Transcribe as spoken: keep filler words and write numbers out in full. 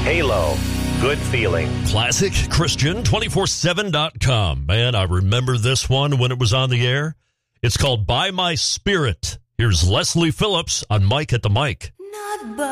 Halo, good feeling. Classic Christian twenty-four seven dot com. Man, I remember this one when it was on the air. It's called By My Spirit. Here's Leslie Phillips on Mike at the Mic. Not by